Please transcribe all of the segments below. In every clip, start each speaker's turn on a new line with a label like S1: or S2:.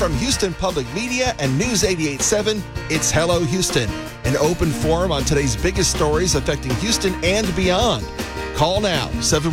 S1: From Houston Public Media and News 88.7, it's Hello Houston, an open forum on today's biggest stories affecting Houston and beyond. Call now,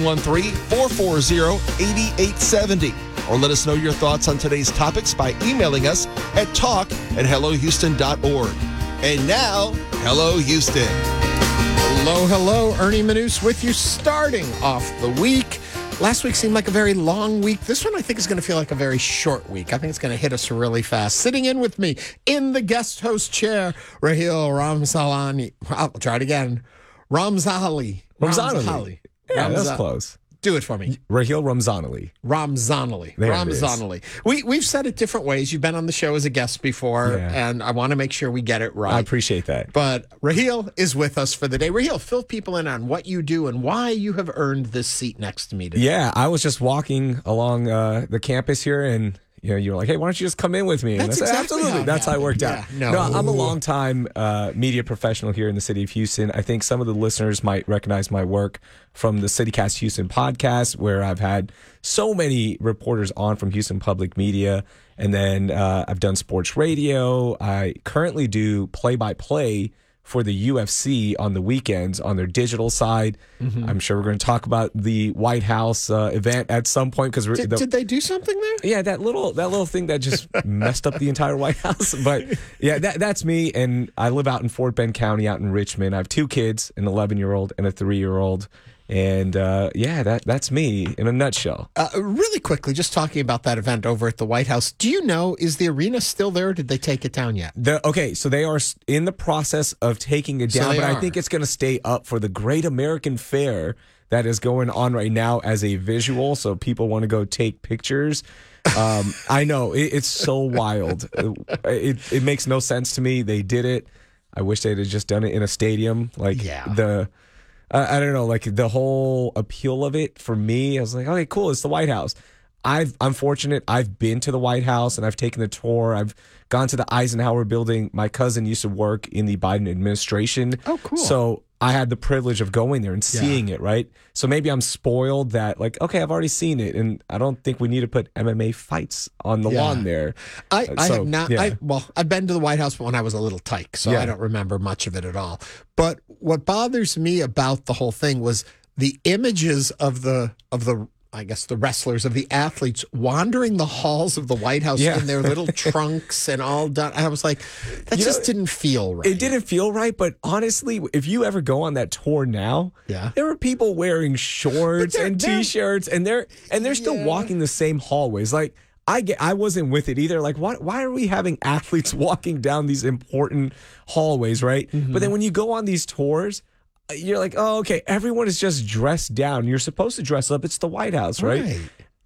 S1: 713-440-8870, or let us know your thoughts on today's topics by emailing us at talk@hellohouston.org. And now, Hello Houston.
S2: Hello. Ernie Manous with you, starting off the week. Last week seemed like a very long week. This one I think is going to feel like a very short week. I think it's going to hit us really fast. Sitting in with me in the guest host chair, Raheel Ramzalani. I'll try it again. Ramzali.
S3: Yeah, that's close.
S2: Do it for me.
S3: Raheel Ramzanali.
S2: Ramzanali. We've said it different ways. You've been on the show as a guest before, and I want to make sure we get it right.
S3: I appreciate that.
S2: But Raheel is with us for the day. Raheel, fill people in on what you do and why you have earned this seat next to me today.
S3: Yeah, I was just walking along the campus here, and you were like, hey, why don't you just come in with me? And
S2: That's
S3: I said,
S2: exactly
S3: absolutely. That's how it worked out.
S2: Yeah,
S3: no, I'm a longtime media professional here in the city of Houston. I think some of the listeners might recognize my work from the CityCast Houston podcast, where I've had so many reporters on from Houston Public Media. And then I've done sports radio. I currently do play-by-play for the UFC on the weekends on their digital side. Mm-hmm. I'm sure we're going to talk about the White House event at some point. Because
S2: did they do something there?
S3: Yeah, that little thing that just messed up the entire White House. But yeah, that's me. And I live out in Fort Bend County, out in Richmond. I have two kids, an 11-year-old and a 3-year-old. And that's me in a nutshell.
S2: Really quickly, just talking about that event over at the White House. Do you know, is the arena still there? Or did they take it down yet?
S3: So they are in the process of taking it down, but I think it's going to stay up for the Great American Fair that is going on right now as a visual. So people want to go take pictures. I know it's so wild. It makes no sense to me. They did it. I wish they'd have just done it in a stadium. I don't know, like the whole appeal of it for me, I was like, okay, cool, it's the White House. I'm fortunate. I've been to the White House and I've taken the tour. I've gone to the Eisenhower building. My cousin used to work in the Biden administration.
S2: Oh, cool.
S3: So I had the privilege of going there and seeing it, right? So maybe I'm spoiled that, like, okay, I've already seen it, and I don't think we need to put MMA fights on the lawn there.
S2: I have not. Yeah. I've been to the White House, but when I was a little tyke, so I don't remember much of it at all. But what bothers me about the whole thing was the images of the I guess the wrestlers, of the athletes wandering the halls of the White House in their little trunks and all done. I was like, that just didn't feel right.
S3: It didn't feel right, but honestly, if you ever go on that tour now, there are people wearing shorts and T-shirts, and they're still walking the same hallways. Like, I wasn't with it either. Like, why are we having athletes walking down these important hallways, right? Mm-hmm. But then when you go on these tours, you're like, oh, okay, everyone is just dressed down. You're supposed to dress up. It's the White House, right?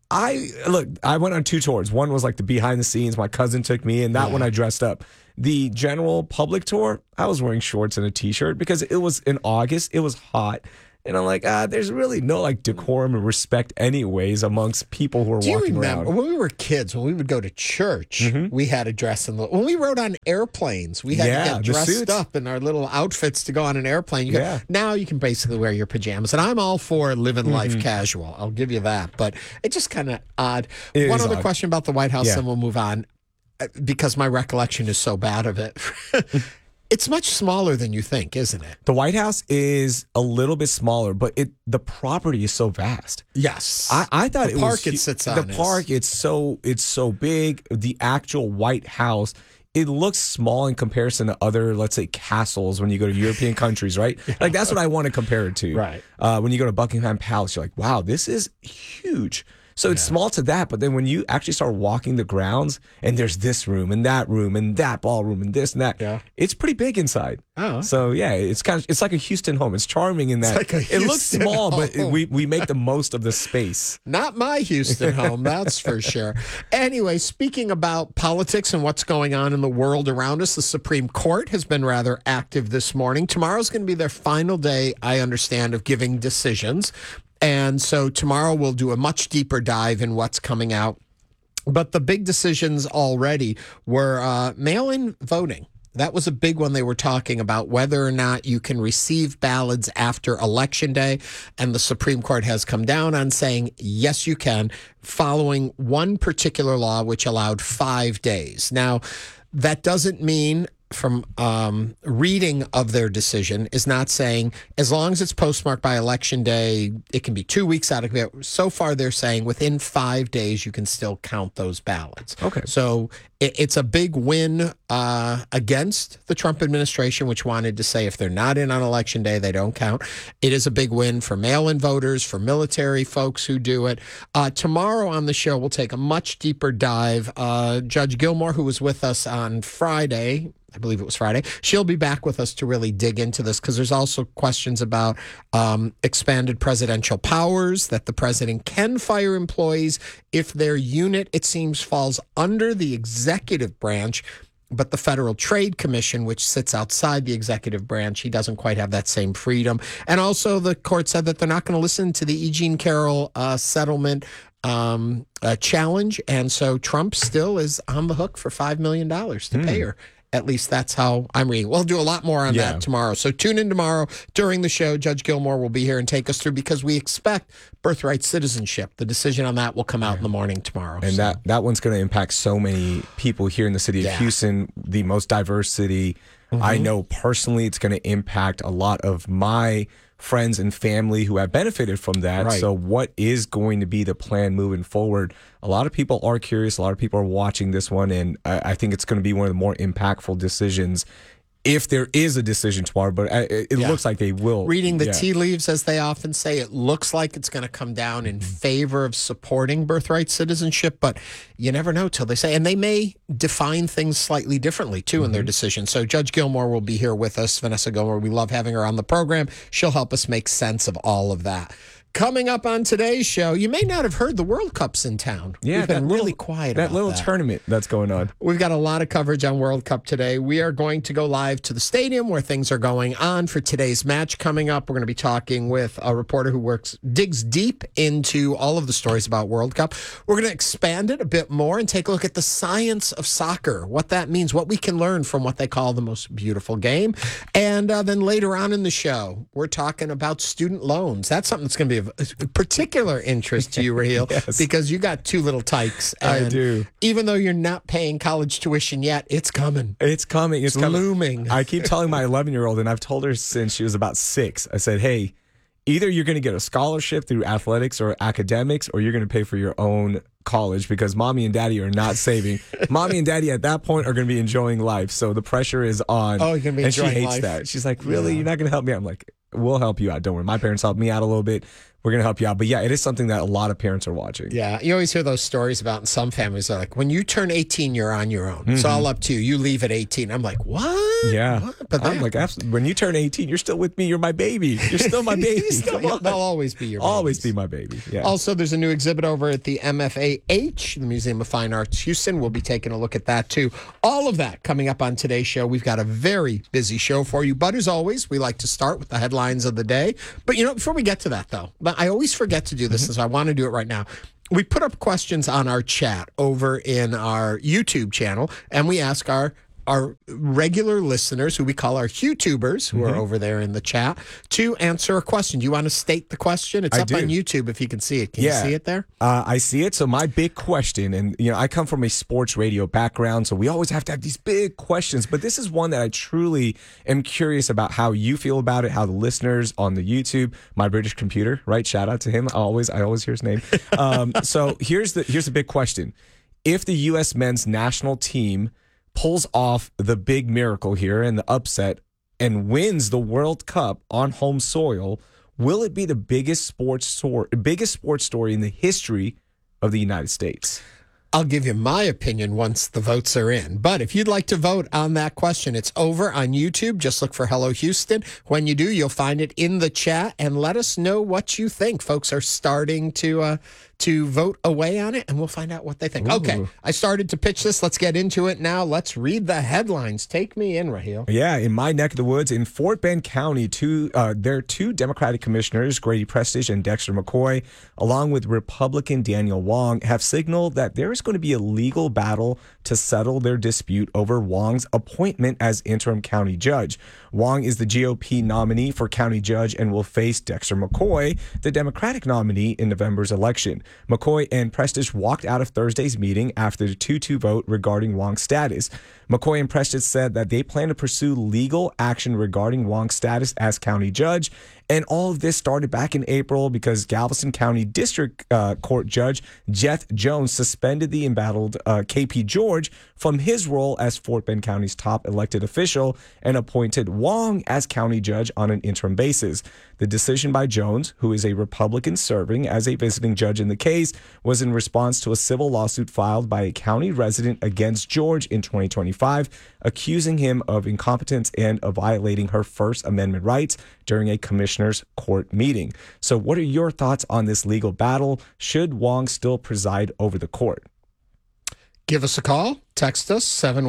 S3: I went on two tours. One was like the behind the scenes. My cousin took me, and that one I dressed up. The general public tour, I was wearing shorts and a T-shirt because it was in August. It was hot. And I'm like, there's really no like decorum and respect anyways amongst people who are walking around.
S2: When we were kids, when we would go to church, we had to dress when we rode on airplanes, we had to get dressed up in our little outfits to go on an airplane. Now you can basically wear your pajamas. And I'm all for living life casual. I'll give you that. But it's just kind of odd. One other question about the White House, then we'll move on, because my recollection is so bad of it. It's much smaller than you think, isn't it?
S3: The White House is a little bit smaller, but the property is so vast.
S2: Yes,
S3: I thought
S2: the park it sits on.
S3: The park, it's so big. The actual White House, it looks small in comparison to other, let's say, castles when you go to European countries, right? Like, that's what I want to compare it to.
S2: Right.
S3: When you go to Buckingham Palace, you're like, wow, this is huge. So it's small to that, but then when you actually start walking the grounds, and there's this room and that ballroom and this and that, it's pretty big inside.
S2: Oh.
S3: So it's like a Houston home. It's charming in that it looks small, but we make the most of the space.
S2: Not my Houston home, that's for sure. Anyway, speaking about politics and what's going on in the world around us, the Supreme Court has been rather active this morning. Tomorrow's going to be their final day, I understand, of giving decisions. And so tomorrow we'll do a much deeper dive in what's coming out. But the big decisions already were mail-in voting. That was a big one. They were talking about whether or not you can receive ballots after Election Day. And the Supreme Court has come down on saying, yes, you can, following one particular law, which allowed 5 days. Now, that doesn't mean, from reading of their decision, is not saying as long as it's postmarked by Election Day, it can be 2 weeks out. So far, they're saying within 5 days, you can still count those ballots.
S3: Okay.
S2: So it's a big win against the Trump administration, which wanted to say if they're not in on Election Day, they don't count. It is a big win for mail-in voters, for military folks who do it. Tomorrow on the show, we'll take a much deeper dive. Judge Gilmore, who was with us on Friday, I believe it was Friday, she'll be back with us to really dig into this, because there's also questions about expanded presidential powers, that the president can fire employees if their unit, it seems, falls under the executive branch, but the Federal Trade Commission, which sits outside the executive branch, he doesn't quite have that same freedom. And also the court said that they're not going to listen to the E. Jean Carroll settlement challenge. And so Trump still is on the hook for $5 million to pay her. At least that's how I'm reading. We'll do a lot more on that tomorrow. So tune in tomorrow during the show. Judge Gilmore will be here and take us through, because we expect birthright citizenship. The decision on that will come out in the morning tomorrow.
S3: And that one's going to impact so many people here in the city of Houston, the most diverse city. I know personally it's going to impact a lot of my friends and family who have benefited from that. Right. So what is going to be the plan moving forward? A lot of people are curious. A lot of people are watching this one, and I think it's going to be one of the more impactful decisions, if there is a decision tomorrow, but it looks like they will.
S2: Reading the tea leaves, as they often say, it looks like it's going to come down in favor of supporting birthright citizenship, but you never know till they say. And they may define things slightly differently, too, in their decision. So Judge Gilmore will be here with us. Vanessa Gilmore, we love having her on the program. She'll help us make sense of all of that. Coming up on today's show, you may not have heard the World Cup's in town.
S3: Yeah,
S2: we've been really quiet about
S3: that little tournament that's going on.
S2: We've got a lot of coverage on World Cup today. We are going to go live to the stadium where things are going on for today's match. Coming up, we're going to be talking with a reporter who digs deep into all of the stories about World Cup. We're going to expand it a bit more and take a look at the science of soccer, what that means, what we can learn from what they call the most beautiful game. And then later on in the show, we're talking about student loans. That's something that's going to be of particular interest to you, Raheel, because you got two little tykes.
S3: I do.
S2: Even though you're not paying college tuition yet, it's coming.
S3: It's coming. It's
S2: looming.
S3: I keep telling my 11-year-old, and I've told her since she was about 6, I said, hey, either you're going to get a scholarship through athletics or academics, or you're going to pay for your own college, because mommy and daddy are not saving. Mommy and daddy at that point are going to be enjoying life. So the pressure is on.
S2: Oh, you're going to be enjoying life.
S3: And she hates that. She's like, really? You're not going to help me? I'm like, we'll help you out. Don't worry. My parents helped me out a little bit. We're going to help you out. But yeah, it is something that a lot of parents are watching.
S2: Yeah. You always hear those stories about in some families, they're like, when you turn 18, you're on your own. It's all up to you. You leave at 18. I'm like, what?
S3: Yeah.
S2: What? But
S3: I'm like, when you turn 18, you're still with me. You're my baby. You're still my baby.
S2: They'll always be your baby.
S3: Always be my baby. Yeah.
S2: Also, there's a new exhibit over at the MFAH, the Museum of Fine Arts Houston. We'll be taking a look at that too. All of that coming up on today's show. We've got a very busy show for you. But as always, we like to start with the headlines of the day. But before we get to that though, I always forget to do this, so I want to do it right now. We put up questions on our chat over in our YouTube channel, and we ask our regular listeners, who we call our YouTubers, who are over there in the chat, to answer a question. Do you want to state the question? It's up on YouTube if you can see it. Can you see it there?
S3: I see it. So my big question, and I come from a sports radio background, so we always have to have these big questions, but this is one that I truly am curious about how you feel about it, how the listeners on the YouTube, My British Computer, right? Shout out to him. I always hear his name. So here's the big question. If the U.S. men's national team pulls off the big miracle here and the upset and wins the World Cup on home soil, will it be the biggest sports story in the history of the United States?
S2: I'll give you my opinion once the votes are in. But if you'd like to vote on that question, it's over on YouTube. Just look for Hello Houston. When you do, you'll find it in the chat, and let us know what you think. Folks are starting to vote away on it, and we'll find out what they think. Ooh. Okay, I started to pitch this. Let's get into it now. Let's read the headlines. Take me in, Raheel.
S3: Yeah, in my neck of the woods, in Fort Bend County, there are two Democratic commissioners, Grady Prestige and Dexter McCoy, along with Republican Daniel Wong, have signaled that there is going to be a legal battle to settle their dispute over Wong's appointment as interim county judge. Wong is the GOP nominee for county judge and will face Dexter McCoy, the Democratic nominee, in November's election. McCoy and Prestidge walked out of Thursday's meeting after the 2-2 vote regarding Wong's status. McCoy and Prestidge said that they plan to pursue legal action regarding Wong's status as county judge. And all of this started back in April because Galveston County District Court Judge Jeff Jones suspended the embattled KP George from his role as Fort Bend County's top elected official and appointed Wong as county judge on an interim basis. The decision by Jones, who is a Republican serving as a visiting judge in the case, was in response to a civil lawsuit filed by a county resident against George in 2025, accusing him of incompetence and of violating her First Amendment rights during a commissioner's court meeting. So what are your thoughts on this legal battle? Should Wong still preside over the court?
S2: Give us a call. Text us,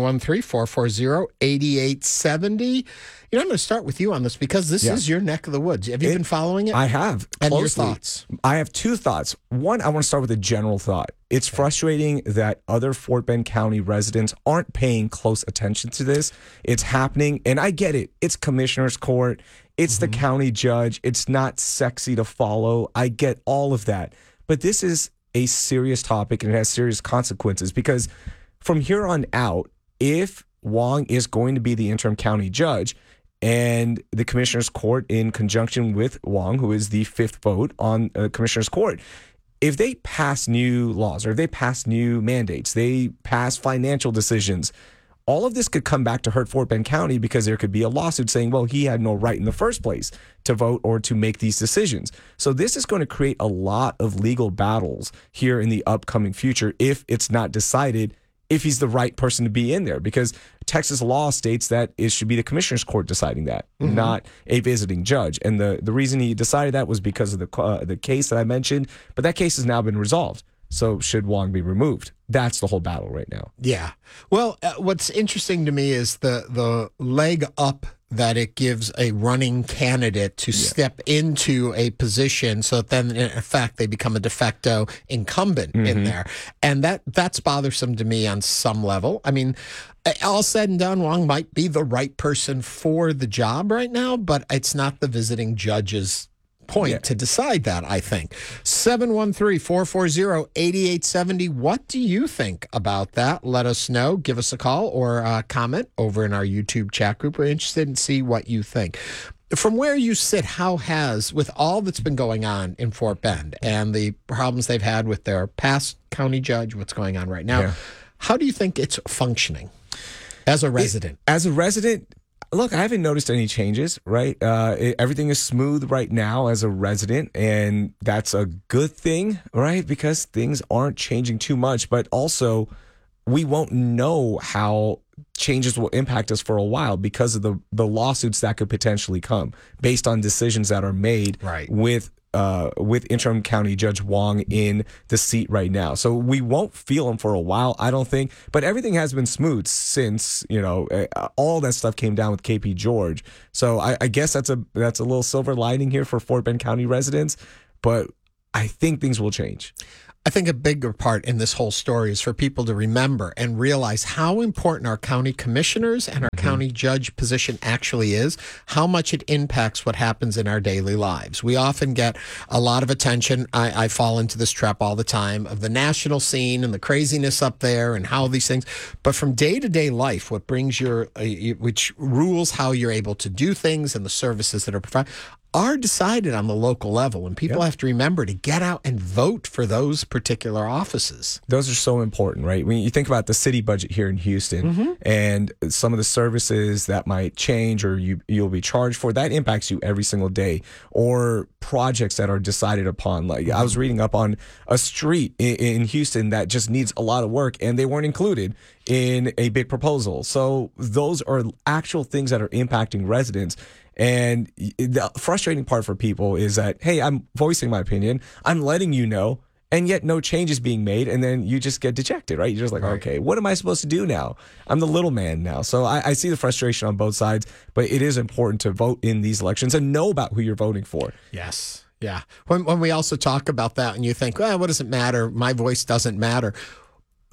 S2: 713-440-8870. I'm going to start with you on this because this is your neck of the woods. Have you been following it?
S3: I have.
S2: And
S3: closely.
S2: Your thoughts?
S3: I have two thoughts. One, I want to start with a general thought. It's frustrating that other Fort Bend County residents aren't paying close attention to this. It's happening, and I get it. It's commissioner's court. It's the county judge. It's not sexy to follow. I get all of that. But this is a serious topic, and it has serious consequences because from here on out, if Wong is going to be the interim county judge and the commissioner's court in conjunction with Wong, who is the fifth vote on commissioner's court, if they pass new laws or if they pass new mandates, they pass financial decisions, all of this could come back to hurt Fort Bend County because there could be a lawsuit saying, well, he had no right in the first place to vote or to make these decisions. So this is going to create a lot of legal battles here in the upcoming future if it's not decided if he's the right person to be in there, because Texas law states that it should be the commissioner's court deciding that, not a visiting judge. And the reason he decided that was because of the case that I mentioned, but that case has now been resolved. So should Wong be removed? That's the whole battle right now.
S2: Yeah. Well, what's interesting to me is the leg up that it gives a running candidate to step into a position so that then, in effect, they become a de facto incumbent in there. And that's bothersome to me on some level. I mean, all said and done, Wong might be the right person for the job right now, but it's not the visiting judge's point to decide that, I think. 713-440-8870. What do you think about that? Let us know. Give us a call or comment over in our YouTube chat group. We're interested in see what you think. From where you sit, how has, with all that's been going on in Fort Bend and the problems they've had with their past county judge, what's going on right now, how do you think it's functioning as a resident?
S3: Look, I haven't noticed any changes, right? Everything is smooth right now as a resident, and that's a good thing, right? Because things aren't changing too much, but also we won't know how changes will impact us for a while because of the lawsuits that could potentially come based on decisions that are made with interim county judge Wong in the seat right now. So we won't feel him for a while, I don't think, but everything has been smooth since, all that stuff came down with KP George. So I guess that's a little silver lining here for Fort Bend County residents, but I think things will change.
S2: I think a bigger part in this whole story is for people to remember and realize how important our county commissioners and our county judge position actually is, how much it impacts what happens in our daily lives. We often get a lot of attention. I fall into this trap all the time of the national scene and the craziness up there and how these things, but from day-to-day life, what brings which rules how you're able to do things and the services that are provided are decided on the local level, and people have to remember to get out and vote for those particular offices.
S3: Those are so important, right? When you think about the city budget here in Houston and some of the services that might change or you'll be charged for, that impacts you every single day, or projects that are decided upon. Like I was reading up on a street in Houston that just needs a lot of work, and they weren't included in a big proposal. So those are actual things that are impacting residents. And the frustrating part for people is that, hey, I'm voicing my opinion, I'm letting you know, and yet no change is being made, and then you just get dejected, right? You're just like, okay, what am I supposed to do now? I'm the little man now. So I see the frustration on both sides, but it is important to vote in these elections and know about who you're voting for.
S2: Yes, yeah. When we also talk about that and you think, well, what does it matter? My voice doesn't matter.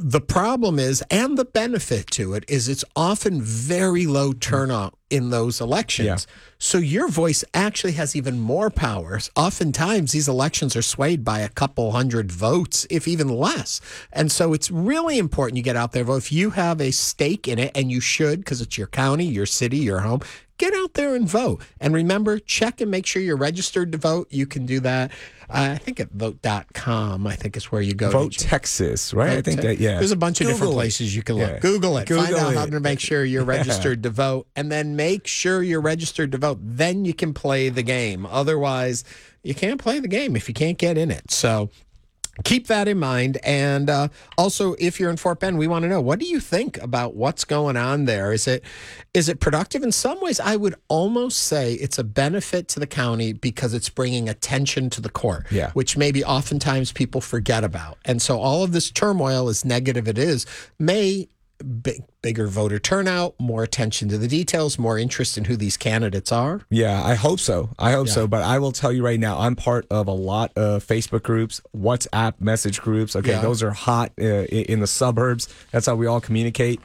S2: The problem is, and the benefit to it, is it's often very low turnout in those elections. Yeah. So your voice actually has even more power. Oftentimes, these elections are swayed by a couple hundred votes, if even less. And so it's really important you get out there, vote. If you have a stake in it, and you should, because it's your county, your city, your home, get out there and vote. And remember, check and make sure you're registered to vote. You can do that. I think at vote.com, I think is where you go.
S3: Vote Texas, right? I think that, yeah.
S2: There's a bunch of different places you can look. Google it. Find out how to make sure you're registered to vote, and then make sure you're registered to vote. Then you can play the game. Otherwise, you can't play the game if you can't get in it. So keep that in mind. And also, if you're in Fort Bend, we want to know, what do you think about what's going on there? Is it productive? In some ways, I would almost say it's a benefit to the county because it's bringing attention to the court, which maybe oftentimes people forget about. And so all of this turmoil, as negative it is, may bigger voter turnout, more attention to the details, more interest in who these candidates are.
S3: Yeah, I hope so. So. But I will tell you right now, I'm part of a lot of Facebook groups, WhatsApp message groups. Okay, those are hot in the suburbs. That's how we all communicate.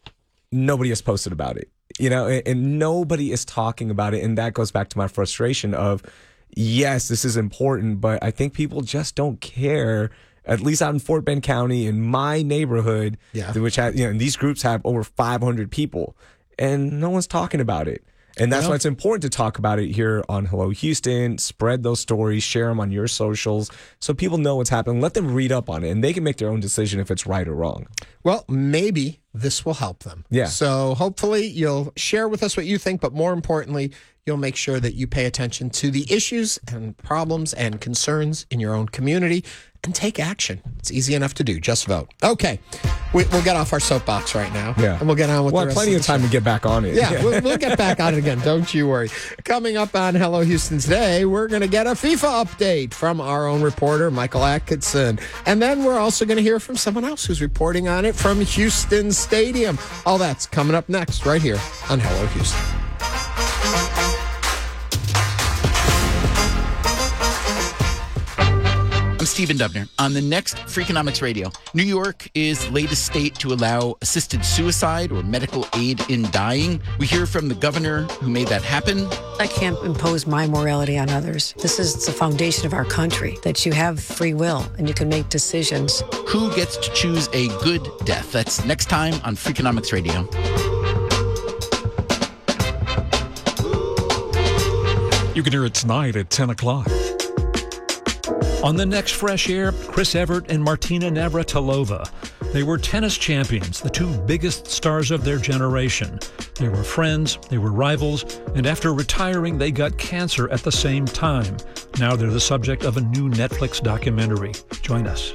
S3: Nobody has posted about it, and nobody is talking about it. And that goes back to my frustration of, yes, this is important, but I think people just don't care. At least out in Fort Bend County, in my neighborhood, which has, and these groups have over 500 people, and no one's talking about it. And that's why it's important to talk about it here on Hello Houston. Spread those stories, share them on your socials, so people know what's happening. Let them read up on it, and they can make their own decision if it's right or wrong.
S2: Well, maybe this will help them.
S3: Yeah.
S2: So hopefully you'll share with us what you think, but more importantly, you'll make sure that you pay attention to the issues and problems and concerns in your own community and take action. It's easy enough to do. Just vote. Okay. We'll get off our soapbox right now.
S3: Yeah.
S2: And we'll get on with the rest
S3: plenty of time to get back on it.
S2: Yeah, we'll get back on it again. Don't you worry. Coming up on Hello Houston today, we're going to get a FIFA update from our own reporter, Michael Atkinson. And then we're also going to hear from someone else who's reporting on it from Houston Stadium. All that's coming up next right here on Hello Houston.
S4: I'm Stephen Dubner. On the next Freakonomics Radio, New York is the latest state to allow assisted suicide or medical aid in dying. We hear from the governor who made that happen.
S5: I can't impose my morality on others. This is the foundation of our country, that you have free will and you can make decisions.
S4: Who gets to choose a good death? That's next time on Freakonomics Radio.
S6: You can hear it tonight at 10 o'clock. On the next Fresh Air, Chris Evert and Martina Navratilova. They were tennis champions, the two biggest stars of their generation. They were friends, they were rivals, and after retiring, they got cancer at the same time. Now they're the subject of a new Netflix documentary. Join us.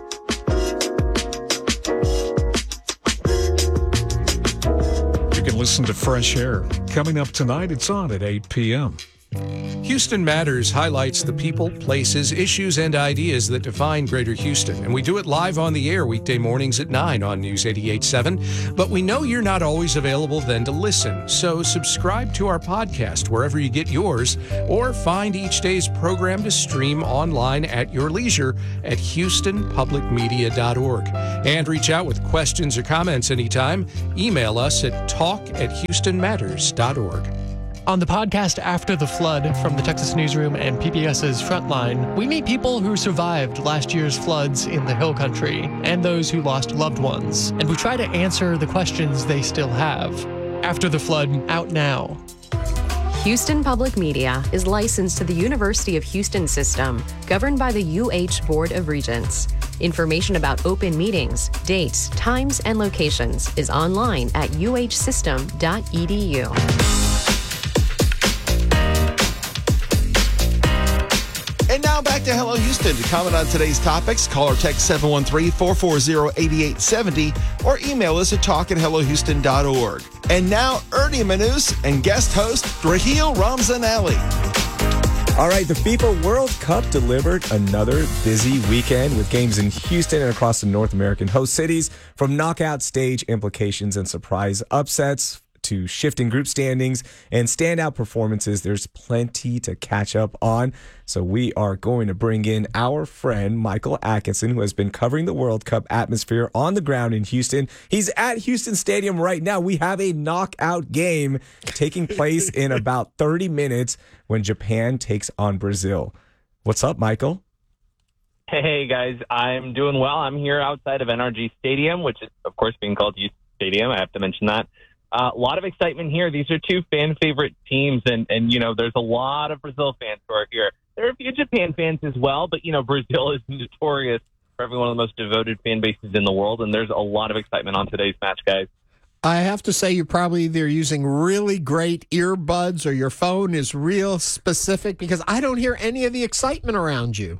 S6: You can listen to Fresh Air. Coming up tonight, it's on at 8 p.m.
S7: Houston Matters highlights the people, places, issues, and ideas that define Greater Houston. And we do it live on the air weekday mornings at 9 on News 88.7. But we know you're not always available then to listen. So subscribe to our podcast wherever you get yours, or find each day's program to stream online at your leisure at HoustonPublicMedia.org. And reach out with questions or comments anytime. Email us at talk@HoustonMatters.org.
S8: On the podcast After the Flood from the Texas Newsroom and PBS's Frontline, we meet people who survived last year's floods in the Hill Country and those who lost loved ones. And we try to answer the questions they still have. After the Flood, out now.
S9: Houston Public Media is licensed to the University of Houston system, governed by the UH Board of Regents. Information about open meetings, dates, times, and locations is online at uhsystem.edu.
S1: And now back to Hello Houston. To comment on today's topics, call or text 713-440-8870 or email us at talk@hellohouston.org. And now Ernie Manus and guest host Raheel Ramzanali.
S3: All right, the FIFA World Cup delivered another busy weekend with games in Houston and across the North American host cities, from knockout stage implications and surprise upsets to shifting group standings and standout performances. There's plenty to catch up on. So we are going to bring in our friend Michael Atkinson, who has been covering the World Cup atmosphere on the ground in Houston. He's at Houston Stadium right now. We have a knockout game taking place in about 30 minutes when Japan takes on Brazil. What's up, Michael?
S10: Hey, guys. I'm doing well. I'm here outside of NRG Stadium, which is, of course, being called Houston Stadium. I have to mention that. A lot of excitement here. These are two fan-favorite teams, and there's a lot of Brazil fans who are here. There are a few Japan fans as well, but, Brazil is notorious for having one of the most devoted fan bases in the world, and there's a lot of excitement on today's match, guys.
S2: I have to say you're probably either using really great earbuds or your phone is real specific, because I don't hear any of the excitement around you.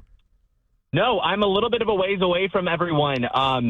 S10: No, I'm a little bit of a ways away from everyone. A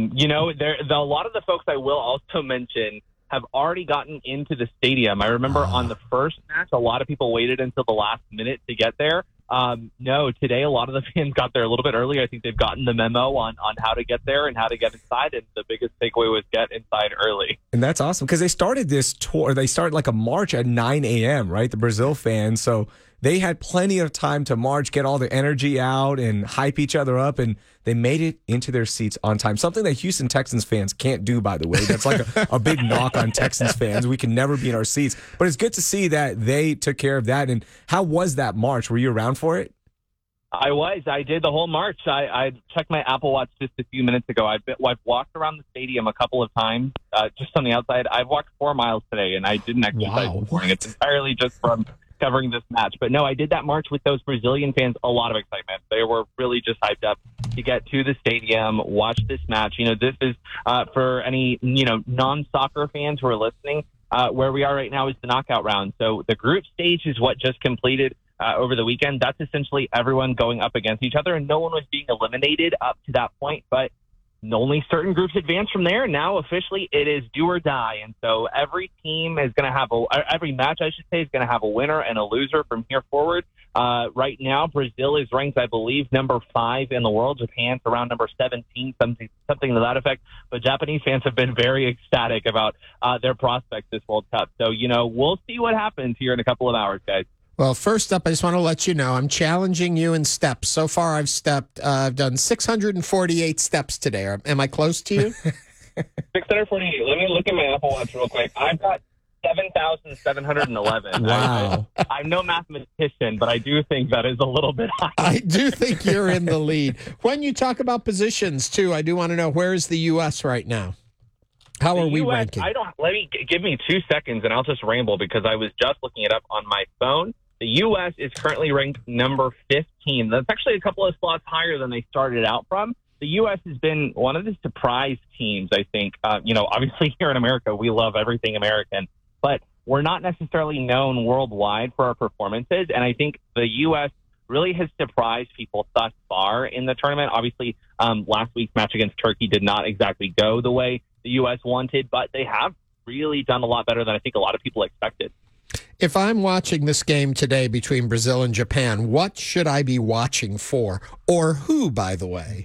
S10: lot of the folks I will also mention have already gotten into the stadium. I remember on the first match, a lot of people waited until the last minute to get there. No, today a lot of the fans got there a little bit early. I think they've gotten the memo on how to get there and how to get inside, and the biggest takeaway was get inside early.
S3: And that's awesome, because they started this tour, they started like a march at 9 a.m., right, the Brazil fans, so they had plenty of time to march, get all the energy out, and hype each other up, and they made it into their seats on time. Something that Houston Texans fans can't do, by the way. That's like a big knock on Texans fans. We can never be in our seats. But it's good to see that they took care of that. And how was that march? Were you around for it?
S10: I was. I did the whole march. I checked my Apple Watch just a few minutes ago. I've walked around the stadium a couple of times, just on the outside. I've walked 4 miles today, and I didn't exercise this morning. It's entirely just from covering this match. But no, I did that march with those Brazilian fans. A lot of excitement. They were really just hyped up to get to the stadium, watch this match. This is for any non-soccer fans who are listening. Where we are right now is the knockout round. So the group stage is what just completed over the weekend. That's essentially everyone going up against each other, and no one was being eliminated up to that point. But only certain groups advance from there. Now, officially, it is do or die. And so every team is going to have every match, I should say, is going to have a winner and a loser from here forward. Right now, Brazil is ranked, I believe, number 5 in the world. Japan's around number 17, something to that effect. But Japanese fans have been very ecstatic about their prospects this World Cup. So, we'll see what happens here in a couple of hours, guys.
S2: Well, first up, I just want to let you know I'm challenging you in steps. So far, I've done 648 steps today. Am I close to you?
S10: 648. Let me look at my Apple Watch real quick. I've got 7,711.
S2: Wow.
S10: I'm no mathematician, but I do think that is a little bit high.
S2: I do think you're in the lead. When you talk about positions, too, I do want to know, where is the U.S. right now? How are we ranking?
S10: Give me 2 seconds, and I'll just ramble, because I was just looking it up on my phone. The U.S. is currently ranked number 15. That's actually a couple of slots higher than they started out from. The U.S. has been one of the surprise teams, I think. Obviously here in America, we love everything American, but we're not necessarily known worldwide for our performances. And I think the U.S. really has surprised people thus far in the tournament. Obviously, last week's match against Turkey did not exactly go the way the U.S. wanted, but they have really done a lot better than I think a lot of people expected.
S2: If I'm watching this game today between Brazil and Japan, what should I be watching for? Or who, by the way?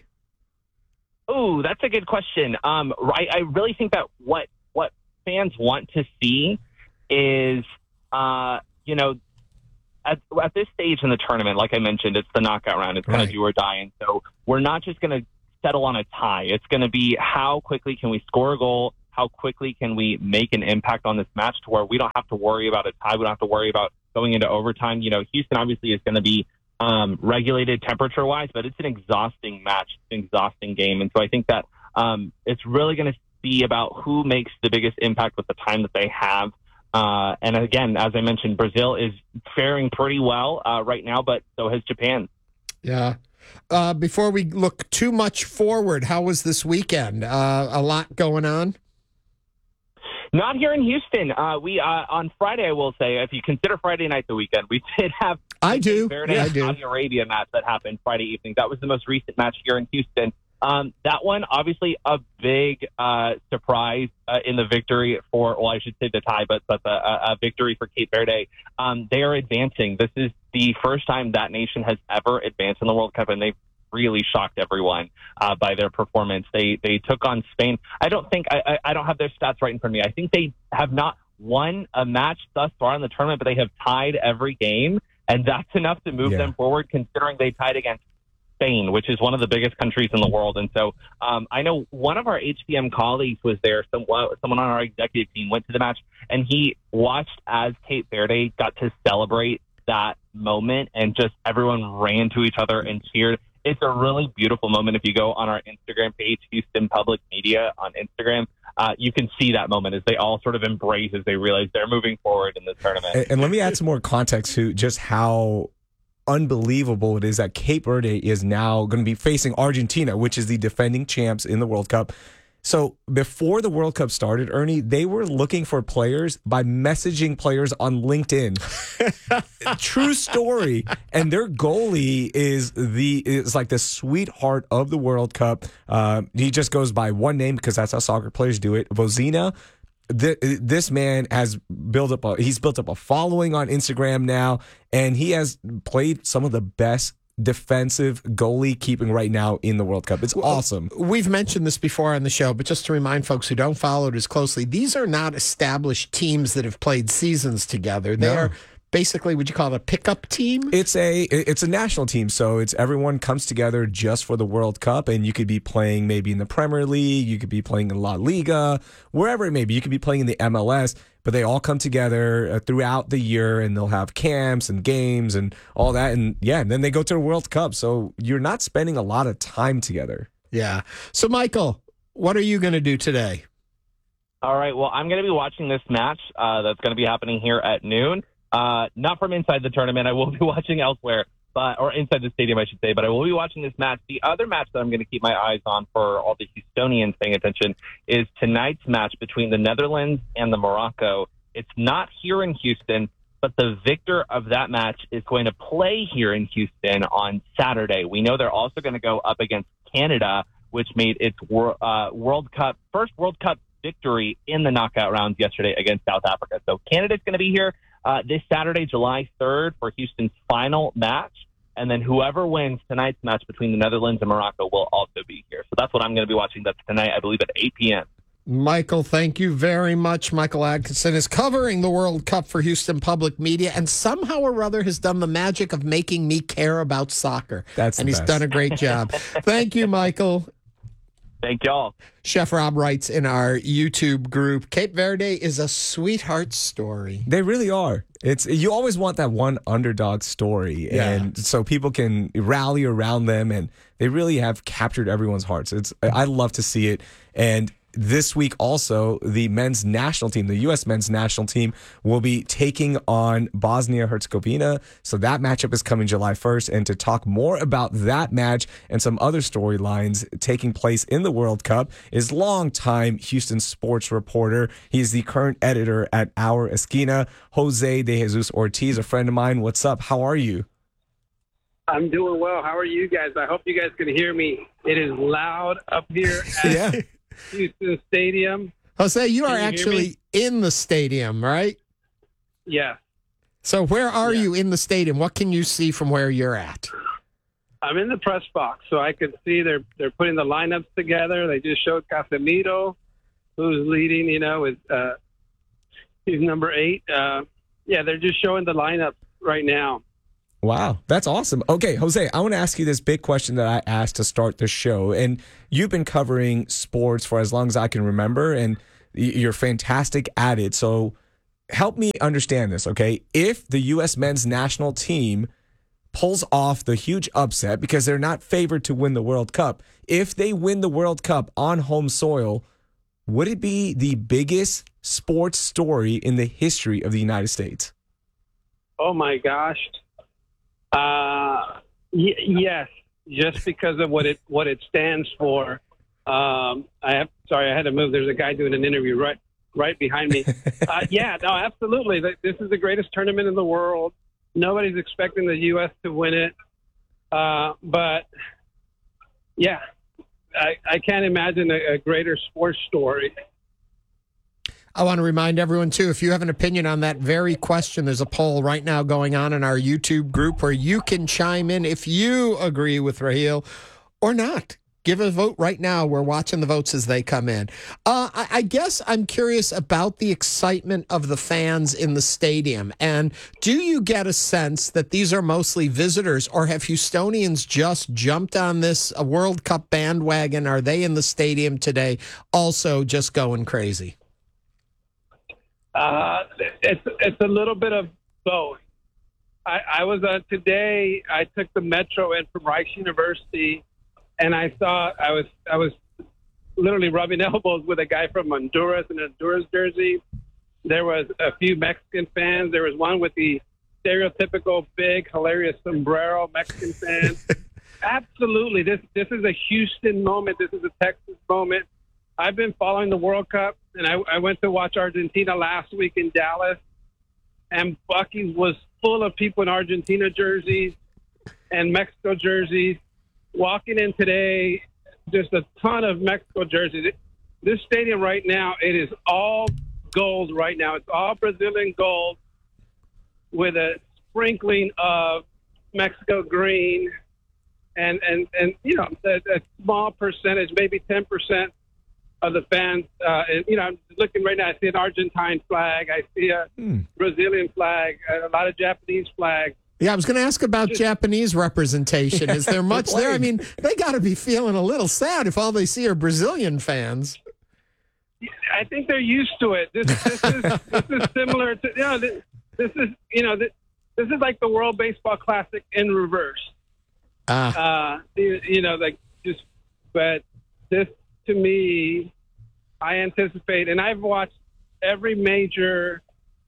S10: Oh, that's a good question. I really think that what fans want to see is, at this stage in the tournament, like I mentioned, it's the knockout round. It's kind of do or die. And so we're not just going to settle on a tie. It's going to be how quickly can we score a goal? How quickly can we make an impact on this match to where we don't have to worry about a tie? We don't have to worry about going into overtime. Houston obviously is going to be regulated temperature-wise, but it's an exhausting match, it's an exhausting game. And so I think that it's really going to be about who makes the biggest impact with the time that they have. And again, as I mentioned, Brazil is faring pretty well right now, but so has Japan.
S2: Yeah. Before we look too much forward, how was this weekend? A lot going on?
S10: Not here in Houston. We on Friday, I will say, if you consider Friday night the weekend, we did have
S2: I do.
S10: Saudi Arabia match that happened Friday evening. That was the most recent match here in Houston. That one, obviously, a big surprise in the victory for, well, I should say the tie, but a victory for Cape Verde. They are advancing. This is the first time that nation has ever advanced in the World Cup, and they've really shocked everyone by their performance. They took on Spain. I don't have their stats right in front of me. I think they have not won a match thus far in the tournament, but they have tied every game. And that's enough to move them forward, considering they tied against Spain, which is one of the biggest countries in the world. And so I know one of our HPM colleagues was there. Someone on our executive team went to the match, and he watched as Cape Verde got to celebrate that moment, and just everyone ran to each other and cheered. It's a really beautiful moment. If you go on our Instagram page, Houston Public Media on Instagram, you can see that moment as they all sort of embrace as they realize they're moving forward in the tournament.
S3: And let me add some more context to just how unbelievable it is that Cape Verde is now going to be facing Argentina, which is the defending champs in the World Cup. So before the World Cup started, Ernie, they were looking for players by messaging players on LinkedIn. True story. And their goalie is like the sweetheart of the World Cup. He just goes by one name because that's how soccer players do it. Vozina. This man has built up a following on Instagram now, and he has played some of the best defensive goalie keeping right now in the World Cup. It's awesome.
S2: We've mentioned this before on the show, but just to remind folks who don't follow it as closely, these are not established teams that have played seasons together. They are basically, would you call it a pickup team?
S3: It's a national team, so it's everyone comes together just for the World Cup, and you could be playing maybe in the Premier League, you could be playing in La Liga, wherever it may be. You could be playing in the MLS, but they all come together throughout the year, and they'll have camps and games and all that, and then they go to the World Cup, so you're not spending a lot of time together.
S2: Yeah. So, Michael, what are you going to do today?
S10: All right, well, I'm going to be watching this match that's going to be happening here at noon. Not from inside the tournament. I will be watching elsewhere, or inside the stadium, I should say, but I will be watching this match. The other match that I'm going to keep my eyes on for all the Houstonians paying attention is tonight's match between the Netherlands and the Morocco. It's not here in Houston, but the victor of that match is going to play here in Houston on Saturday. We know they're also going to go up against Canada, which made its first World Cup victory in the knockout rounds yesterday against South Africa. So Canada's going to be here this Saturday, July 3rd, for Houston's final match. And then whoever wins tonight's match between the Netherlands and Morocco will also be here. So that's what I'm going to be watching. That's tonight, I believe, at 8 p.m.
S2: Michael, thank you very much. Michael Atkinson is covering the World Cup for Houston Public Media, and somehow or other has done the magic of making me care about soccer. He's done a great job. Thank you, Michael.
S10: Thank y'all.
S2: Chef Rob writes in our YouTube group, Cape Verde is a sweetheart story.
S3: They really are. You always want that one underdog story, and so people can rally around them, and they really have captured everyone's hearts. I love to see it. And this week also, the men's national team, the U.S. men's national team, will be taking on Bosnia-Herzegovina. So that matchup is coming July 1st. And to talk more about that match and some other storylines taking place in the World Cup is longtime Houston sports reporter. He's the current editor at Our Esquina, Jose de Jesus Ortiz, a friend of mine. What's up? How are you?
S11: I'm doing well. How are you guys? I hope you guys can hear me. It is loud up here at Houston Stadium.
S2: Jose, you are actually in the stadium, right?
S11: Yeah.
S2: So where are you in the stadium? What can you see from where you're at?
S11: I'm in the press box, so I can see they're putting the lineups together. They just showed Casemiro, who's leading, he's number 8. They're just showing the lineups right now.
S3: Wow, that's awesome. Okay, Jose, I want to ask you this big question that I asked to start the show. And you've been covering sports for as long as I can remember, and you're fantastic at it. So help me understand this, okay? If the U.S. men's national team pulls off the huge upset because they're not favored to win the World Cup, if they win the World Cup on home soil, would it be the biggest sports story in the history of the United States?
S11: Oh, my gosh. Yes, just because of what it stands for. I had to move. There's a guy doing an interview right behind me. Absolutely. This is the greatest tournament in the world. Nobody's expecting the U.S. to win it. But yeah, I can't imagine a greater sports story.
S2: I want to remind everyone, too, if you have an opinion on that very question, there's a poll right now going on in our YouTube group where you can chime in if you agree with Raheel or not. Give a vote right now. We're watching the votes as they come in. I guess I'm curious about the excitement of the fans in the stadium. And do you get a sense that these are mostly visitors, or have Houstonians just jumped on this World Cup bandwagon? Are they in the stadium today also just going crazy?
S11: It's a little bit of both. I was today. I took the metro in from Rice University, and I was literally rubbing elbows with a guy from Honduras in an Honduras jersey. There was a few Mexican fans. There was one with the stereotypical big, hilarious sombrero Mexican fan. Absolutely, this is a Houston moment. This is a Texas moment. I've been following the World Cup, and I went to watch Argentina last week in Dallas, and Buc-ee's was full of people in Argentina jerseys and Mexico jerseys. Walking in today, just a ton of Mexico jerseys. This stadium right now, it is all gold right now. It's all Brazilian gold with a sprinkling of Mexico green and you know, a small percentage, maybe 10% of the fans. I'm looking right now. I see an Argentine flag. I see a Brazilian flag, a lot of Japanese flags.
S2: Yeah, I was going to ask about Japanese representation. Is there much there? I mean, they got to be feeling a little sad if all they see are Brazilian fans.
S11: I think they're used to it. This is similar to this is like the World Baseball Classic in reverse. But this to me, I anticipate, and I've watched every major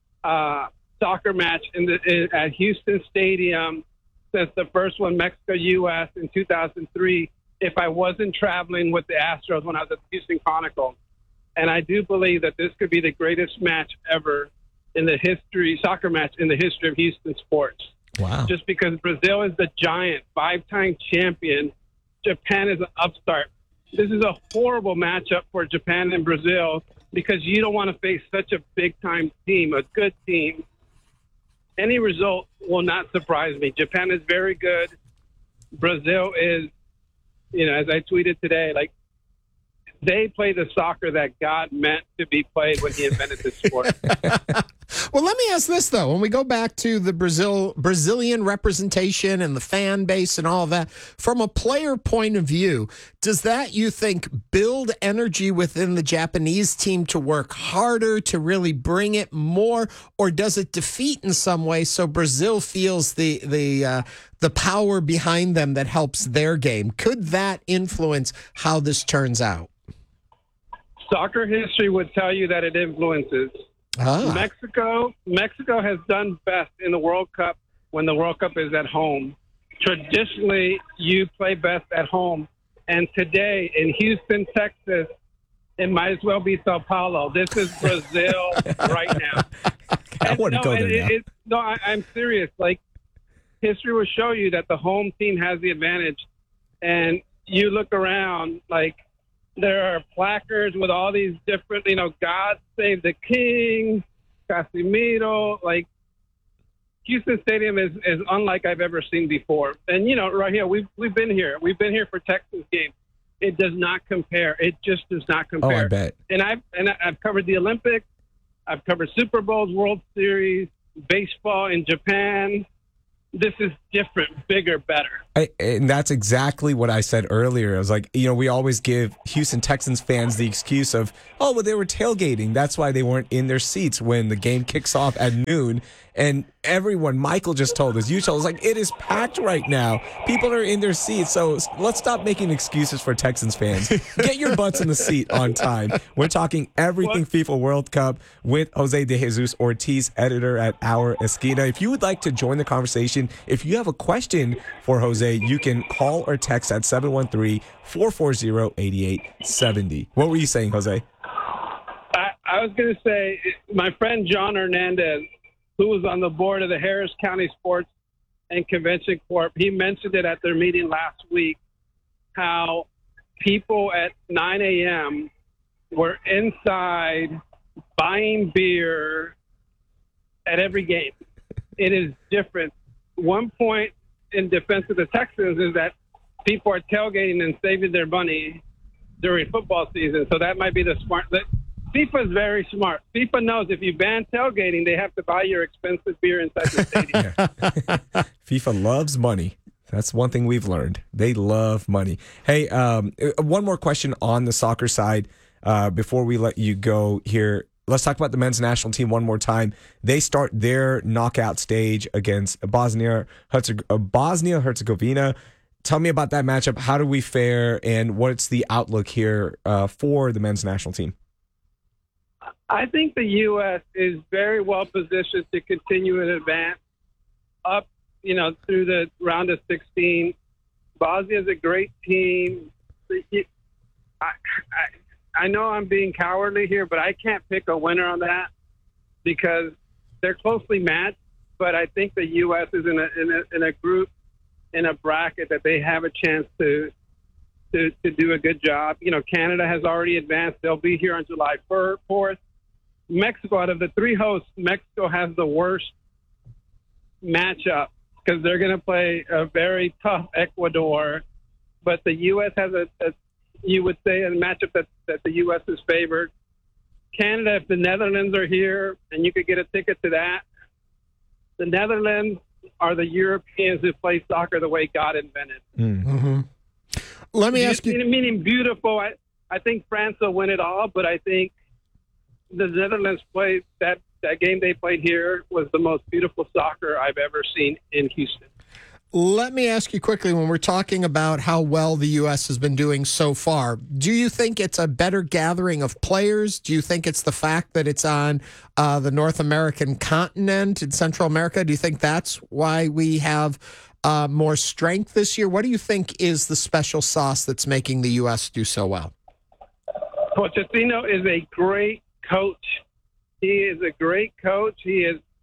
S11: soccer match at Houston Stadium since the first one, Mexico-U.S. in 2003, if I wasn't traveling with the Astros when I was at the Houston Chronicle. And I do believe that this could be the greatest match ever in the soccer match in the history of Houston sports.
S3: Wow.
S11: Just because Brazil is the giant, 5-time champion. Japan is an upstart. This is a horrible matchup for Japan and Brazil because you don't want to face such a big-time team, a good team. Any result will not surprise me. Japan is very good. Brazil is, as I tweeted today, like, they play the soccer that God meant to be played when he invented this sport.
S2: Well, let me ask this, though. When we go back to the Brazilian representation and the fan base and all of that, from a player point of view, does that, you think, build energy within the Japanese team to work harder, to really bring it more, or does it defeat in some way so Brazil feels the power behind them that helps their game? Could that influence how this turns out?
S11: Soccer history would tell you that it influences. Mexico has done best in the World Cup when the World Cup is at home. Traditionally, you play best at home. And today in Houston, Texas, it might as well be Sao Paulo. This is Brazil right now.
S3: I want to go there now.
S11: I'm serious. Like, history will show you that the home team has the advantage. And you look around, like, there are placards with all these different, God Save the King, Casimiro. Like, Houston Stadium is unlike I've ever seen before. And, right here, we've been here. We've been here for Texas games. It does not compare. It just does not compare.
S3: Oh, I bet.
S11: And I've covered the Olympics. I've covered Super Bowls, World Series, baseball in Japan. This is different, bigger, better.
S3: And that's exactly what I said earlier. I was like, we always give Houston Texans fans the excuse of, they were tailgating. That's why they weren't in their seats when the game kicks off at noon. And everyone, Michael just told us, you told us, like, it is packed right now. People are in their seats. So let's stop making excuses for Texans fans. Get your butts in the seat on time. We're talking everything FIFA World Cup with Jose De Jesus Ortiz, editor at Our Esquina. If you would like to join the conversation, if you have a question for Jose, you can call or text at 713-440-8870. What were you saying, Jose?
S11: I was going to say, my friend John Hernandez, who was on the board of the Harris County Sports and Convention Corp, he mentioned it at their meeting last week, how people at 9 a.m. were inside buying beer at every game. It is different. One point in defense of the Texans is that people are tailgating and saving their money during football season. So that might be the smart. FIFA is very smart. FIFA knows if you ban tailgating, they have to buy your expensive beer inside the stadium.
S3: FIFA loves money. That's one thing we've learned. They love money. Hey, one more question on the soccer side before we let you go here. Let's talk about the men's national team one more time. They start their knockout stage against Bosnia-Herzegovina. Tell me about that matchup. How do we fare, and what's the outlook here for the men's national team?
S11: I think the U.S. is very well positioned to continue and advance up, through the round of 16. Bosnia is a great team. I know I'm being cowardly here, but I can't pick a winner on that because they're closely matched. But I think the U.S. is in a group, in a bracket that they have a chance to do a good job. Canada has already advanced. They'll be here on July 4th. Mexico, out of the three hosts, Mexico has the worst matchup because they're going to play a very tough Ecuador. But the U.S. has you would say, a matchup that the U.S. is favored. Canada, if the Netherlands are here and you could get a ticket to that, the Netherlands are the Europeans who play soccer the way God invented.
S2: Mm-hmm. Let me ask you.
S11: Meaning beautiful. I think France will win it all, but I think the Netherlands played that game they played here was the most beautiful soccer I've ever seen in Houston.
S2: Let me ask you quickly, when we're talking about how well the U.S. has been doing so far, do you think it's a better gathering of players? Do you think it's the fact that it's on the North American continent in Central America? Do you think that's why we have more strength this year? What do you think is the special sauce that's making the U.S. do so well?
S11: Pochettino is a great coach. He is a great coach. He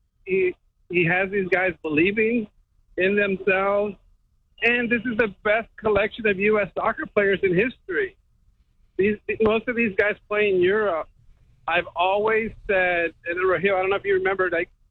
S11: has these guys believing in themselves, and this is the best collection of U.S. soccer players in history. Most of these guys play in Europe. I've always said, and Raheel, I don't know if you remember,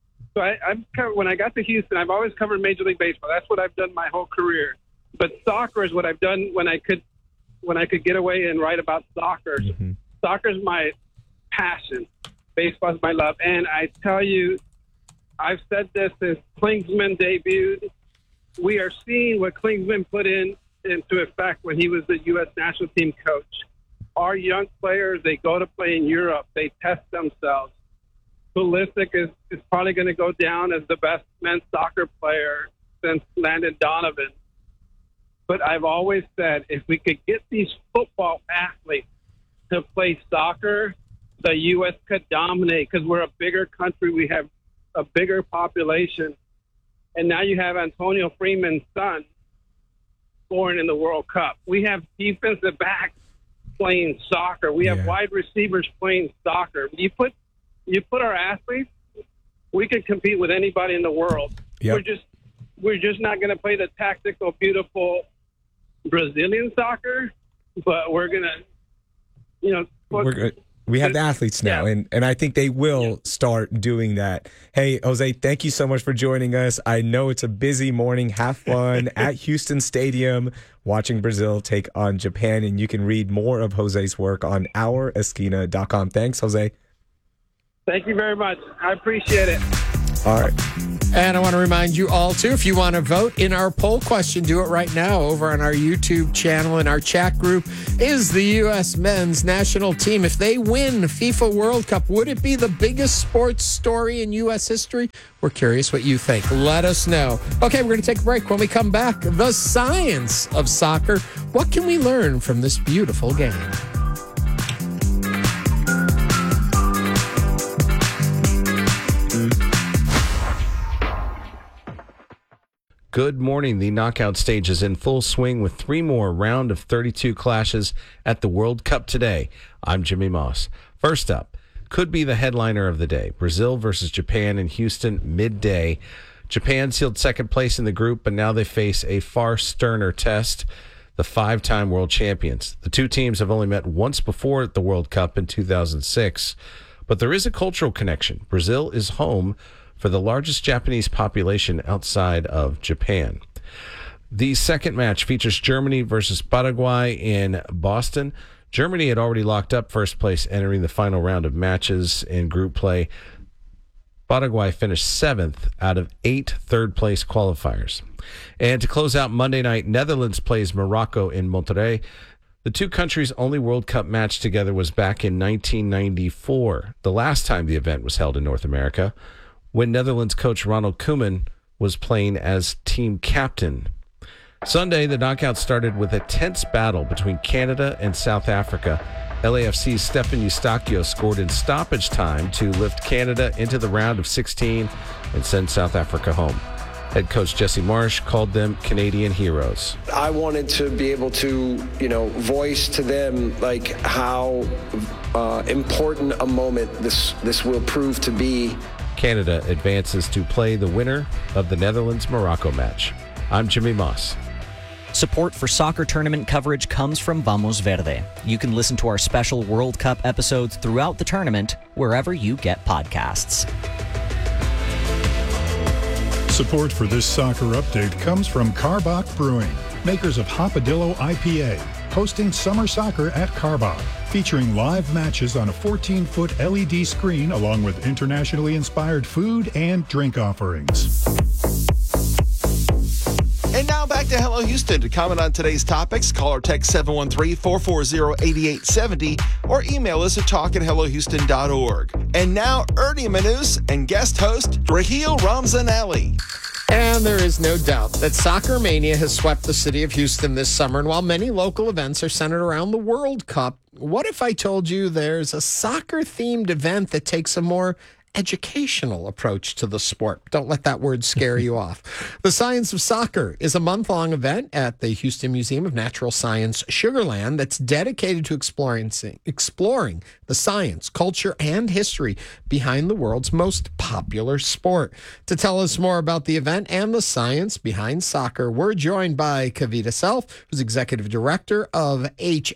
S11: when I got to Houston, I've always covered Major League Baseball. That's what I've done my whole career. But soccer is what I've done when I could get away and write about soccer. Mm-hmm. Soccer is my passion. Baseball is my love. And I tell you, I've said this since Klinsmann debuted. We are seeing what Klinsmann put into effect when he was the U.S. national team coach. Our young players, they go to play in Europe. They test themselves. Pulisic is probably going to go down as the best men's soccer player since Landon Donovan. But I've always said, if we could get these football athletes to play soccer, the U.S. could dominate because we're a bigger country. We have a bigger population. And now you have Antonio Freeman's son scoring in the World Cup. We have defensive backs playing soccer. We have wide receivers playing soccer. You put our athletes, we could compete with anybody in the world. Yep. We're just not going to play the tactical, beautiful Brazilian soccer, but we're going to,
S3: we have the athletes now, and I think they will start doing that. Hey, Jose, thank you so much for joining us. I know it's a busy morning. Have fun at Houston Stadium watching Brazil take on Japan, and you can read more of Jose's work on ouresquina.com. Thanks, Jose.
S11: Thank you very much. I appreciate it.
S3: All right.
S2: And I want to remind you all, too, if you want to vote in our poll question, do it right now over on our YouTube channel in our chat group. Is the U.S. men's national team, if they win FIFA World Cup, would it be the biggest sports story in U.S. history? We're curious what you think. Let us know. Okay, we're going to take a break. When we come back, the science of soccer. What can we learn from this beautiful game?
S12: Good morning. The knockout stage is in full swing with 3 more round of 32 clashes at the World Cup today. I'm Jimmy Moss. First up, could be the headliner of the day. Brazil versus Japan in Houston midday. Japan sealed second place in the group, but now they face a far sterner test, the 5-time world champions. The two teams have only met once before at the World Cup in 2006, but there is a cultural connection. Brazil is home for the largest Japanese population outside of Japan. The second match features Germany versus Paraguay in Boston. Germany had already locked up first place entering the final round of matches in group play. Paraguay finished 7th out of 8 third-place qualifiers. And to close out Monday night, Netherlands plays Morocco in Monterrey. The two countries' only World Cup match together was back in 1994, the last time the event was held in North America, when Netherlands coach Ronald Koeman was playing as team captain. Sunday, the knockout started with a tense battle between Canada and South Africa. LAFC's Stefan Eustáquio scored in stoppage time to lift Canada into the round of 16 and send South Africa home. Head coach Jesse Marsh called them Canadian heroes.
S13: I wanted to be able to, voice to them like how important a moment this will prove to be.
S12: Canada advances to play the winner of the Netherlands-Morocco match. I'm Jimmy Moss.
S14: Support for soccer tournament coverage comes from Vamos Verde. You can listen to our special World Cup episodes throughout the tournament, wherever you get podcasts.
S15: Support for this soccer update comes from Karbach Brewing, makers of Hopadillo IPA, hosting summer soccer at Karbach, featuring live matches on a 14-foot LED screen along with internationally inspired food and drink offerings.
S1: And now back to Hello Houston. To comment on today's topics, call or text 713-440-8870 or email us at talk@hellohouston.org. And now Ernie Manus and guest host Raheel Ramzanelli.
S2: And there is no doubt that Soccer Mania has swept the city of Houston this summer. And while many local events are centered around the World Cup, what if I told you there's a soccer-themed event that takes a more educational approach to the sport? Don't let that word scare you off. The Science of Soccer is a month-long event at the Houston Museum of Natural Science Sugar Land that's dedicated to exploring the science, culture, and history behind the world's most popular sport. To tell us more about the event and the science behind soccer, we're joined by Kavita Self, who's Executive Director of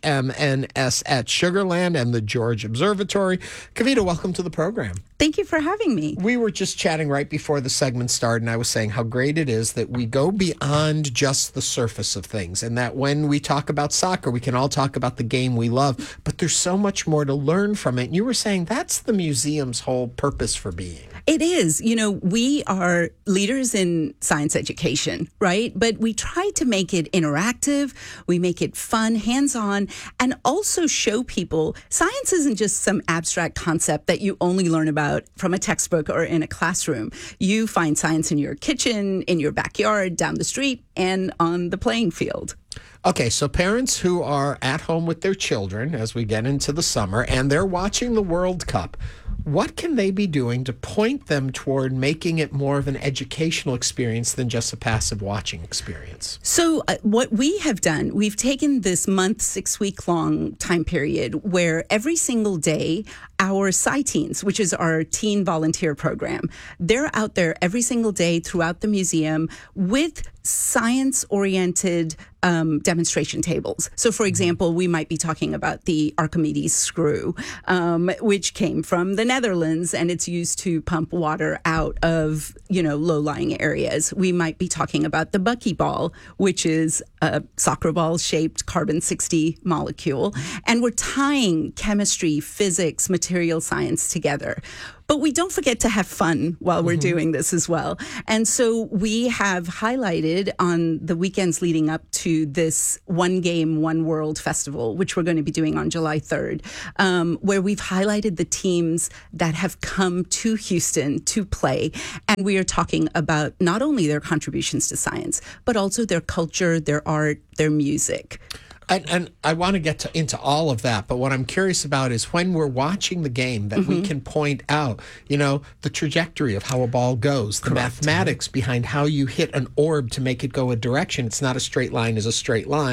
S2: HMNS at Sugar Land and the George Observatory. Kavita, welcome to the program.
S16: Thank you for having me.
S2: We were just chatting right before the segment started, and I was saying how great it is that we go beyond just the surface of things, and that when we talk about soccer, we can all talk about the game we love, but there's so much more to learn from it. And you were saying that's the museum's whole purpose for being.
S16: It is. We are leaders in science education, right? But we try to make it interactive. We make it fun, hands-on, and also show people science isn't just some abstract concept that you only learn about from a textbook or in a classroom. You find science in your kitchen, in your backyard, down the street, and on the playing field.
S2: Okay, so parents who are at home with their children as we get into the summer and they're watching the World Cup, what can they be doing to point them toward making it more of an educational experience than just a passive watching experience?
S16: So what we have done, we've taken this month, 6-week-long time period where every single day our Sci-Teens, which is our teen volunteer program, they're out there every single day throughout the museum with science-oriented demonstration tables. So, for example, we might be talking about the Archimedes screw, which came from the Netherlands, and it's used to pump water out of, low-lying areas. We might be talking about the buckyball, which is a soccer ball-shaped carbon-60 molecule, and we're tying chemistry, physics, material science together. But we don't forget to have fun while we're doing this as well. And so we have highlighted on the weekends leading up to this One Game, One World Festival, which we're going to be doing on July 3rd, where we've highlighted the teams that have come to Houston to play. And we are talking about not only their contributions to science, but also their culture, their art, their music.
S2: And I want to get into all of that, but what I'm curious about is when we're watching the game that we can point out, the trajectory of how a ball goes, the mathematics behind how you hit an orb to make it go a direction. It's not a straight line is a straight line.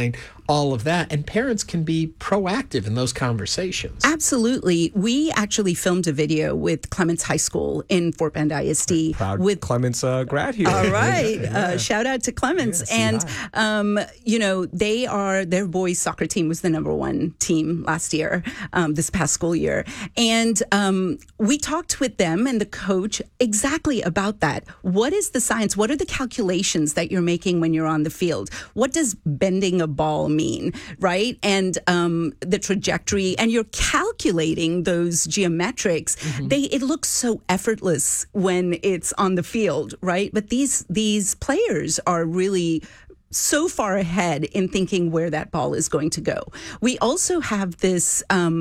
S2: all of that. And parents can be proactive in those conversations.
S16: Absolutely. We actually filmed a video with Clements High School in Fort Bend ISD.
S3: Proud
S16: with
S3: Clements grad here.
S16: All right. Shout out to Clements.
S3: Yeah,
S16: and, their boys soccer team was the #1 team last year, this past school year. And we talked with them and the coach exactly about that. What is the science? What are the calculations that you're making when you're on the field? What does bending a ball mean, right? And the trajectory, and you're calculating those geometrics. It looks so effortless when it's on the field, right? But these players are really so far ahead in thinking where that ball is going to go. We also have this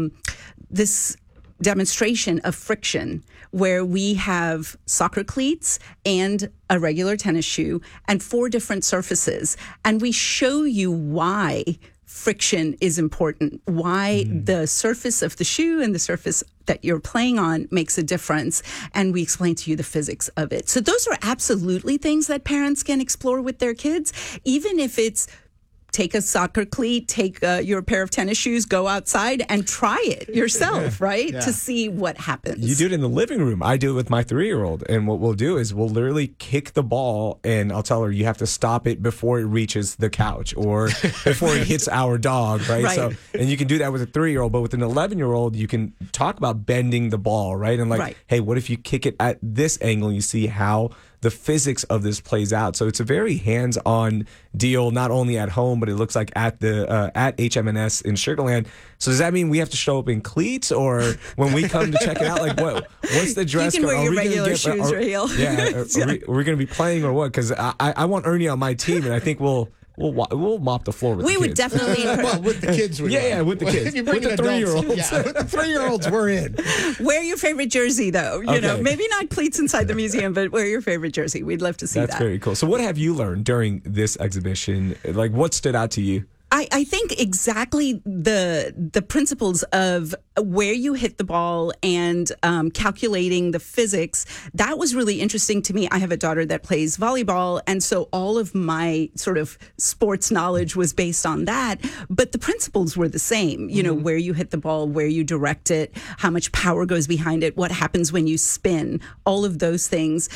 S16: demonstration of friction where we have soccer cleats and a regular tennis shoe and 4 different surfaces. And we show you why friction is important, why the surface of the shoe and the surface that you're playing on makes a difference. And we explain to you the physics of it. So those are absolutely things that parents can explore with their kids, even if it's take a soccer cleat, take your pair of tennis shoes, go outside and try it yourself, right? Yeah. To see what happens.
S3: You do it in the living room. I do it with my 3-year-old. And what we'll do is we'll literally kick the ball and I'll tell her, you have to stop it before it reaches the couch or before it hits our dog, right? So, and you can do that with a 3-year-old, but with an 11-year-old, you can talk about bending the ball, right? And hey, what if you kick it at this angle and you see how the physics of this plays out. So it's a very hands-on deal, not only at home, but it looks like at the at HMNS in Sugar Land. So does that mean we have to show up in cleats, or when we come to check it out, like what's the dress code?
S16: You can wear your regular shoes, Raheel.
S3: Yeah, are we going to be playing or what? Because I want Ernie on my team, and I think we'll mop the floor with the kids.
S16: We would definitely.
S2: Well, with the kids.
S3: With the kids.
S2: With the 3-year-olds. Yeah, with the 3-year-olds, we're in.
S16: Wear your favorite jersey, though. You know, maybe not cleats inside the museum, but wear your favorite jersey. We'd love to see that.
S3: That's very cool. So what have you learned during this exhibition? Like, what stood out to you?
S16: I think exactly the principles of where you hit the ball and calculating the physics, that was really interesting to me. I have a daughter that plays volleyball, and so all of my sort of sports knowledge was based on that. But the principles were the same, you know, where you hit the ball, where you direct it, how much power goes behind it, what happens when you spin, all of those things.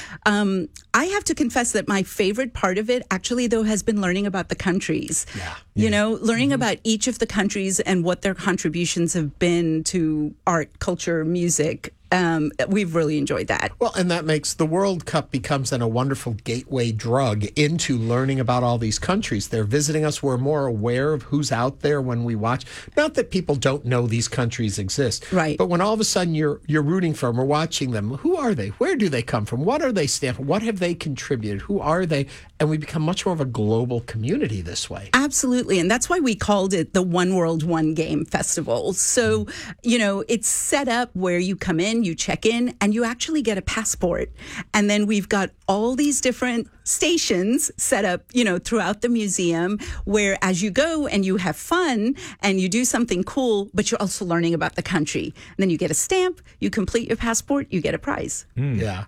S16: I have to confess that my favorite part of it actually, though, has been learning about the countries. You know, learning about each of the countries and what their contributions have been to art, culture, music. We've really enjoyed that.
S2: Well, and that makes the World Cup becomes then a wonderful gateway drug into learning about all these countries. They're visiting us. We're more aware of who's out there when we watch. Not that people don't know these countries exist,
S16: right?
S2: But when all of a sudden you're rooting for them or watching them, who are they? Where do they come from? What are they stand for? What have they contributed? Who are they? And we become much more of a global community this way.
S16: Absolutely. And that's why we called it the One World, One Game Festival. So, you know, it's set up where you come in, you check in, and you actually get a passport. And then we've got all these different stations set up, you know, throughout the museum where as you go and you have fun and you do something cool, but you're also learning about the country. And then you get a stamp, you complete your passport, you get a prize.
S2: Yeah.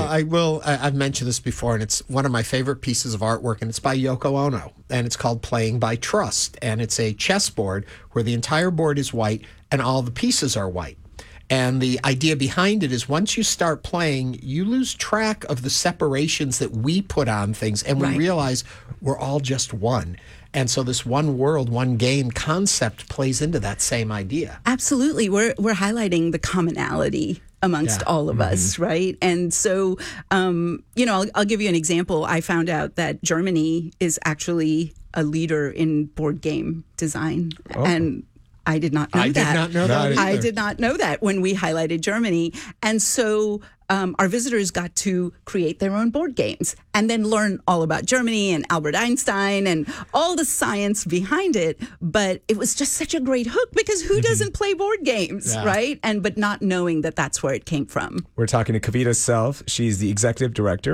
S2: I've mentioned this before, and it's one of my favorite pieces of artwork, and it's by Yoko Ono, and it's called Playing by Trust. And it's a chessboard where the entire board is white and all the pieces are white. And the idea behind it is once you start playing, you lose track of the separations that we put on things, and we realize we're all just one. And so this one world, one game concept plays into that same idea.
S16: Absolutely. We're highlighting the commonality amongst all of us, right? And so, you know, I'll give you an example. I found out that Germany is actually a leader in board game design. And I did not know that.
S2: I did not know that either.
S16: I did not know that when we highlighted Germany. And so our visitors got to create their own board games and then learn all about Germany and Albert Einstein and all the science behind it. But it was just such a great hook because who doesn't play board games, right? But not knowing that that's where it came from.
S3: We're talking to Kavita Self. She's the executive director